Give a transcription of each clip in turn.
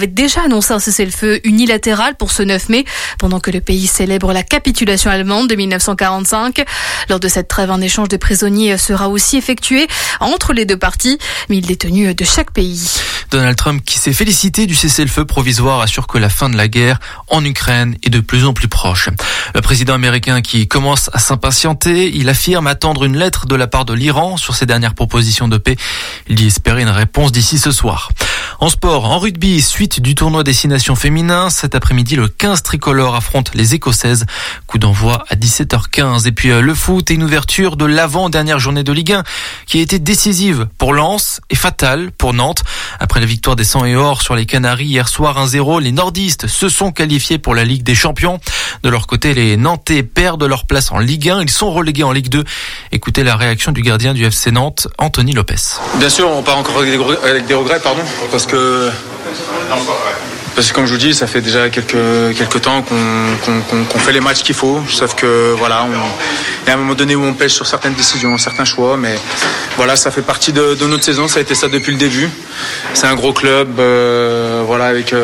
avait déjà annoncé un cessez-le-feu unilatéral pour ce 9 mai, pendant que le pays célèbre la capitulation allemande de 1945. Lors de cette trêve, un échange de prisonniers sera aussi effectué entre les deux parties, 1000 détenus de chaque pays. Donald Trump, qui s'est félicité du cessez-le-feu provisoire, assure que la fin de la guerre en Ukraine est de plus en plus proche. Le président américain qui commence à s'impatienter, il affirme attendre une lettre de la part de l'Iran sur ses dernières propositions de paix. Il dit espérer une réponse d'ici ce soir. En sport, en rugby, suite du tournoi Destination féminin, cet après-midi, le 15 tricolore affronte les Écossaises. Coup d'envoi à 17h15. Et puis le foot et une ouverture de l'avant-dernière journée de Ligue 1 qui a été décisive pour Lens et fatale pour Nantes. Après la victoire des 100 et or sur les Canaries hier soir 1-0, les nordistes se sont qualifiés pour la Ligue des Champions. De leur côté, les Nantais perdent leur place en Ligue 1. Ils sont relégués en Ligue 2. Écoutez la réaction du gardien du FC Nantes, Anthony Lopez. Bien sûr, on part encore avec des regrets, parce que comme je vous dis, ça fait déjà quelques temps qu'on fait les matchs qu'il faut. Sauf que voilà, il y a un moment donné où on pêche sur certaines décisions, certains choix, mais voilà, ça fait partie de notre saison. Ça a été ça depuis le début. C'est un gros club, avec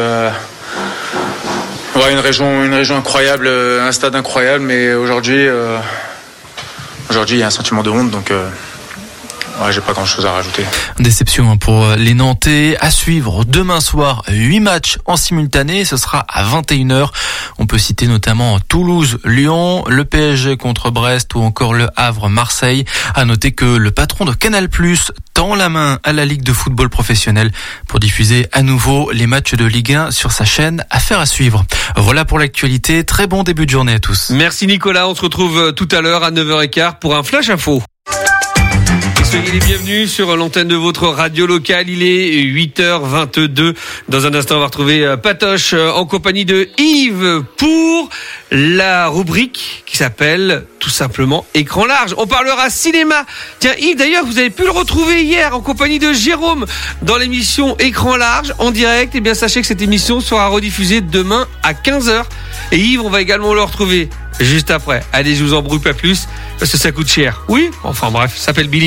une région incroyable, un stade incroyable, mais aujourd'hui, il y a un sentiment de honte, donc. J'ai pas grand chose à rajouter. Déception pour les Nantais. À suivre demain soir, 8 matchs en simultané. Ce sera à 21h. On peut citer notamment Toulouse, Lyon, le PSG contre Brest ou encore le Havre, Marseille. À noter que le patron de Canal+ tend la main à la Ligue de football professionnel pour diffuser à nouveau les matchs de Ligue 1 sur sa chaîne. Affaire à suivre. Voilà pour l'actualité. Très bon début de journée à tous. Merci Nicolas. On se retrouve tout à l'heure à 9h15 pour un flash info. Soyez les bienvenus sur l'antenne de votre radio locale. Il est 8h22. Dans un instant, on va retrouver Patoche en compagnie de Yves pour la rubrique qui s'appelle tout simplement Écran large. On parlera cinéma. Tiens Yves, d'ailleurs, vous avez pu le retrouver hier en compagnie de Jérôme dans l'émission Écran large en direct. Eh bien, sachez que cette émission sera rediffusée demain à 15h. Et Yves, on va également le retrouver juste après. Allez, je vous embrouille pas plus parce que ça coûte cher. Oui, enfin bref, ça s'appelle Billy.